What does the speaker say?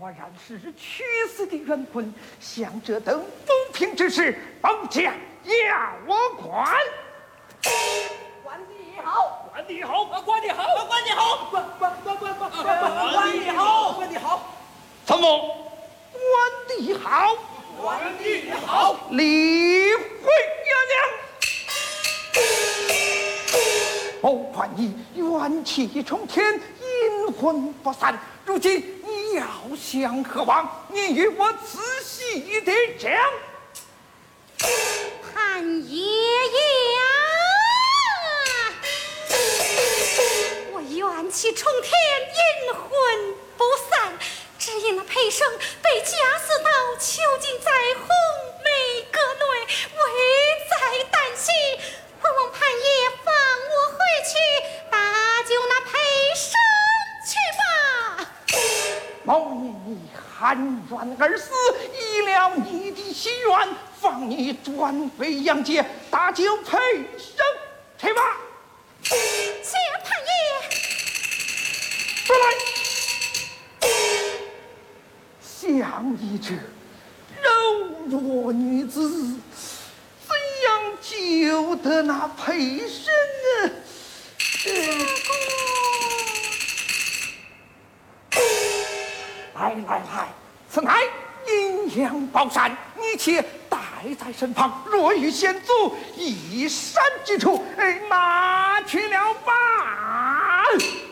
果然是屈死的冤魂，像这等不平之事，本将要我管。 官吏好， 官吏好， 官吏好，官吏好，官吏好，官吏好， 参谋， 官吏好， 官吏好， 李会娘娘，某唤你冤气冲天，阴魂不散，如今你要向何往？你与我仔细地讲。 潘爷爷啊，我冤气冲天，阴魂不散，只因那裴生被夹死到囚禁在红梅阁内，危在旦夕。我望潘爷放我回去，搭救那裴生去吧。 某你含冤而死，依了你的心愿，放你转回阳界，搭救裴生，去吧。 谢潘爷。 出来。像你这柔弱女子，怎样救得那裴生啊？来，此乃阴阳宝扇，你且带在身旁，若遇险阻，一闪即出，拿去了吧。